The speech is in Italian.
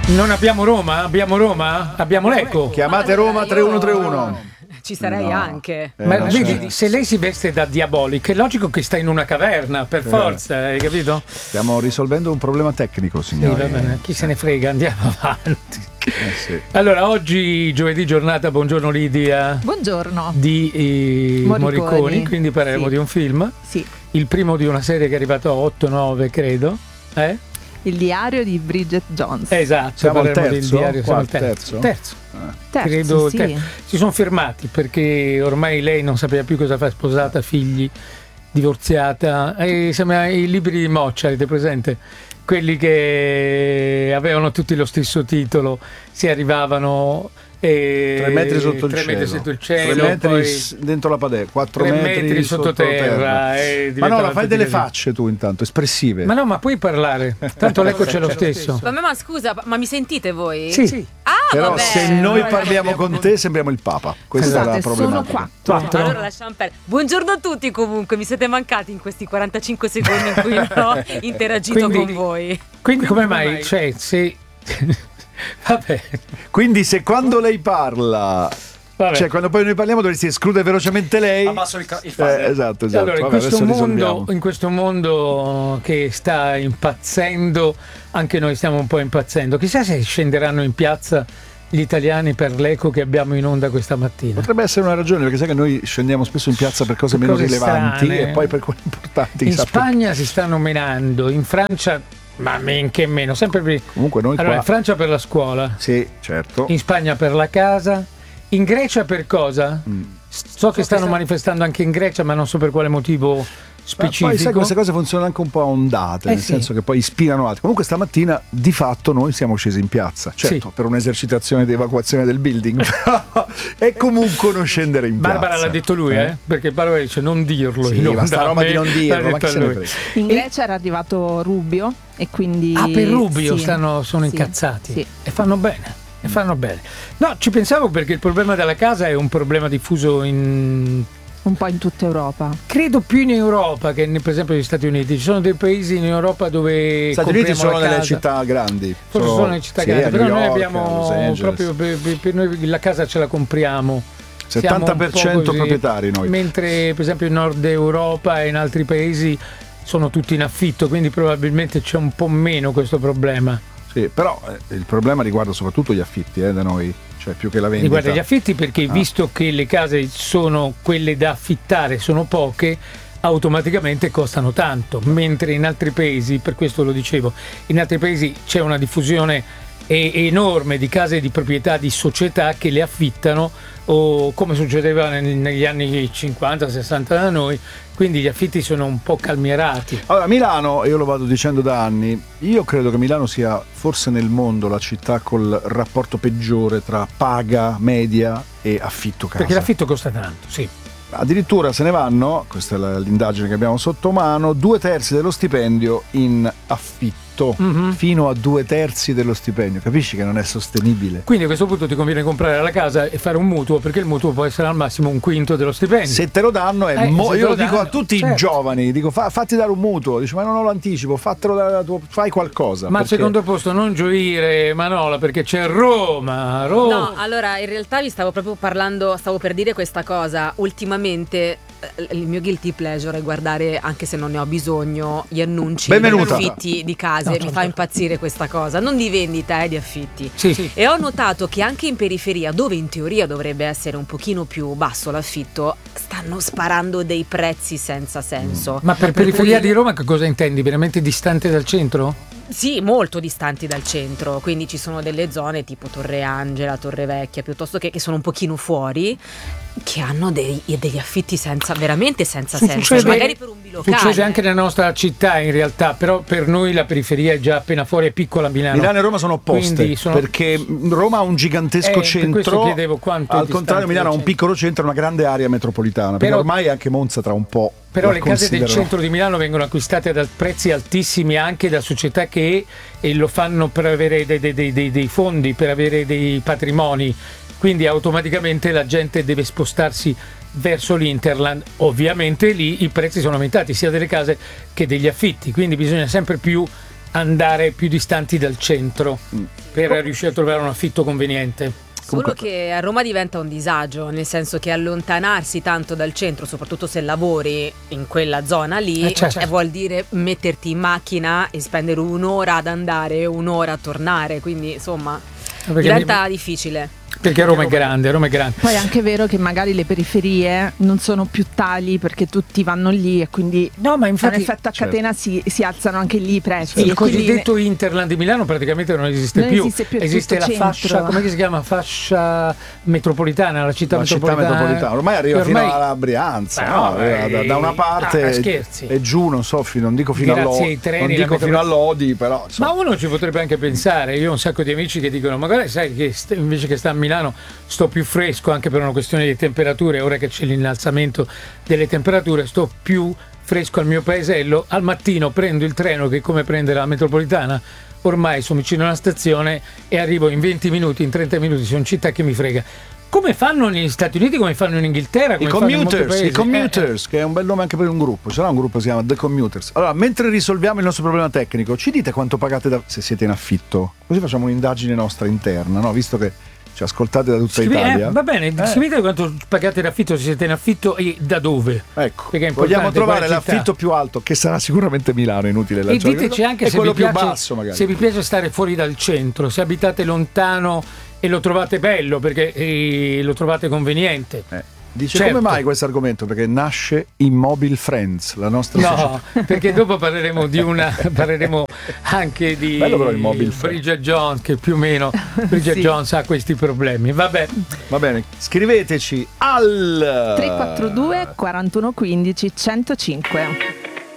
Non abbiamo Roma? Abbiamo Roma? Abbiamo Lecco? Chiamate Roma 3131. Ci sarei anche. Ma vedi, se lei si veste da Diabolic, è logico che sta in una caverna, per forza, hai capito? Stiamo risolvendo un problema tecnico, signori. Sì, va bene, chi se ne frega, andiamo avanti. Sì. Allora, oggi giovedì giornata, buongiorno Lidia. Buongiorno. Di Morricone, quindi parleremo di un film. Sì. Il primo di una serie che è arrivato a 8-9, credo. Il diario di Bridget Jones. Esatto, siamo al parleremo terzo? del diario. Siamo al Terzo? terzo. Terzo, sì. Si sono fermati perché ormai lei non sapeva più cosa fare, sposata, figli, divorziata, e sembra i libri di Moccia, avete presente? Quelli che avevano tutti lo stesso titolo, si arrivavano 3 metri sotto il 3 metri sotto il 3 cielo, metri poi dentro la padella, 4 3 metri sottoterra. Ma no, fai delle facce tu intanto, espressive. Ma no, ma puoi parlare, tanto l'eco c'è lo stesso. Vabbè, ma scusa, ma mi sentite voi? Sì. Però vabbè. se noi parliamo con te sembriamo il Papa. Questa è la problematica. Sono 4. Allora lasciamo perdere. Buongiorno a tutti comunque, mi siete mancati in questi 45 secondi in cui ho interagito con voi. Quindi come mai, cioè, se... Vabbè. Quindi se quando lei parla, Vabbè. cioè quando poi noi parliamo dovresti escludere velocemente lei. Abbasso il file. Esatto. Allora, Vabbè, in questo mondo che sta impazzendo, anche noi stiamo un po' impazzendo. Chissà se scenderanno in piazza gli italiani per l'eco che abbiamo in onda questa mattina. Potrebbe essere una ragione, perché sai che noi scendiamo spesso in piazza per cose Per meno cose rilevanti strane. e poi per quelle importanti. In chissà Spagna si stanno menando, in Francia, ma men che meno, sempre più. Comunque noi Allora, qua... in Francia per la scuola, Sì, certo. in Spagna per la casa, in Grecia per cosa? So che stanno manifestando anche in Grecia, ma non so per quale motivo specifico. Poi sai, queste cose funzionano anche un po' a ondate, nel sì. senso che poi ispirano altri. Comunque stamattina di fatto noi siamo scesi in piazza, certo, Sì. per un'esercitazione di evacuazione del building, e comunque non scendere in piazza. Barbara l'ha detto lui, perché Barbara dice non dirlo. Sì, in onda, ma sta roba a me di non dirlo, l'ha ma chi detto se ne lui. frega. In Grecia era arrivato Rubio e quindi... Per Rubio sì. sono Sì. incazzati Sì. e fanno bene. E fanno bene. No, ci pensavo perché il problema della casa è un problema diffuso Un po' in tutta Europa. credo più in Europa che per esempio negli Stati Uniti. Ci sono dei paesi in Europa dove Gli Stati Uniti compriamo sono la nelle casa. città grandi. Forse sono nelle città sì, grandi, a però New noi York, abbiamo Los Angeles. proprio per noi la casa ce la compriamo. Siamo un po' 70% così. proprietari noi. Mentre per esempio in Nord Europa e in altri paesi sono tutti in affitto, quindi probabilmente c'è un po' meno questo problema. Sì, però il problema riguarda soprattutto gli affitti da noi, cioè più che la vendita. Riguarda gli affitti perché visto che le case sono quelle da affittare, sono poche, automaticamente costano tanto, mentre in altri paesi, per questo lo dicevo, in altri paesi c'è una diffusione enorme di case di proprietà di società che le affittano, o come succedeva negli anni 50-60 da noi, quindi gli affitti sono un po' calmierati. Allora, Milano, io lo vado dicendo da anni, io credo che Milano sia forse nel mondo la città col rapporto peggiore tra paga media e affitto casa. Perché l'affitto costa tanto, sì. Addirittura se ne vanno, questa è l'indagine che abbiamo sotto mano, 2/3 dello stipendio in affitto, fino a 2/3 dello stipendio. Capisci che non è sostenibile? Quindi a questo punto ti conviene comprare la casa e fare un mutuo, perché il mutuo può essere al massimo un quinto dello stipendio. Se te lo danno se te io lo lo dico danno, a tutti certo. i giovani, dico fatti dare un mutuo, dice ma non ho l'anticipo, fatelo dare fai qualcosa. Ma al perché... secondo posto non gioire Manola, perché c'è Roma. No, allora in realtà vi stavo proprio parlando, stavo per dire questa cosa. Ultimamente il mio guilty pleasure è guardare, anche se non ne ho bisogno, gli annunci di Benvenuta. affitti di case. Mi fa impazzire questa cosa, non di vendita, di affitti. Sì. E ho notato che anche in periferia, dove in teoria dovrebbe essere un pochino più basso l'affitto, stanno sparando dei prezzi senza senso. Ma per periferia cui- di Roma che cosa intendi? Veramente distante dal centro? Sì, molto distanti dal centro, quindi ci sono delle zone tipo Torre Angela, Torre Vecchia, piuttosto che sono un pochino fuori, che hanno degli affitti veramente senza senso, Succede- magari per un bilocale. Succede anche nella nostra città in realtà, però per noi la periferia è già appena fuori, è piccola Milano. Milano e Roma sono opposte, Quindi sono- perché Roma ha un gigantesco per questo centro, chiedevo quanto è al contrario distante Milano ha dal un piccolo centro e una grande area metropolitana, perché Però- ormai anche Monza tra un po'. Però la le case del considerano. centro di Milano vengono acquistate da prezzi altissimi anche da società che lo fanno per avere dei fondi, per avere dei patrimoni, quindi automaticamente la gente deve spostarsi verso l'Interland. Ovviamente lì i prezzi sono aumentati sia delle case che degli affitti, quindi bisogna sempre più andare più distanti dal centro per riuscire a trovare un affitto conveniente. Solo che a Roma diventa un disagio, nel senso che allontanarsi tanto dal centro, soprattutto se lavori in quella zona lì, certo. vuol dire metterti in macchina e spendere un'ora ad andare, un'ora a tornare, quindi insomma diventa difficile. Perché Roma è grande. Poi è anche vero che magari le periferie non sono più tali perché tutti vanno lì e quindi ma infatti, un effetto a catena si alzano anche lì i prezzi. Il cosiddetto Interland di Milano praticamente non esiste più. Esiste la fascia, come si chiama? Fascia metropolitana, la città metropolitana. Ormai arriva fino alla Brianza, da una parte e giù, non so, non dico fino fino all'Odi, però insomma. Ma uno ci potrebbe anche pensare. Io ho un sacco di amici che dicono: magari sai che invece che sta a Milano sto più fresco, anche per una questione di temperature, ora che c'è l'innalzamento delle temperature sto più fresco al mio paesello, al mattino prendo il treno che è come prendere la metropolitana, ormai sono vicino alla stazione e arrivo in 20 minuti, in 30 minuti, sono in città che mi frega. Come fanno negli Stati Uniti, come fanno in Inghilterra, come fanno in molti paesi. I Commuters, che è un bel nome anche per un gruppo. C'era un gruppo che si chiama The Commuters. Allora, mentre risolviamo il nostro problema tecnico, ci dite quanto pagate se siete in affitto? Così facciamo un'indagine nostra interna, no? Visto che ci ascoltate da tutta Italia. Va bene, scrivete quanto pagate l'affitto, se siete in affitto e da dove. Ecco, vogliamo trovare l'affitto più alto, che sarà sicuramente Milano, inutile lanciare. E diteci anche se quello vi piace, più basso magari. Se vi piace stare fuori dal centro, se abitate lontano e lo trovate bello perché lo trovate conveniente. Dice come mai questo argomento? Perché nasce Immobile Friends, la nostra società. Perché dopo parleremo anche di Bridget Jones, che più o meno Bridget Jones ha questi problemi. Va bene, scriveteci al 342 41 15 105.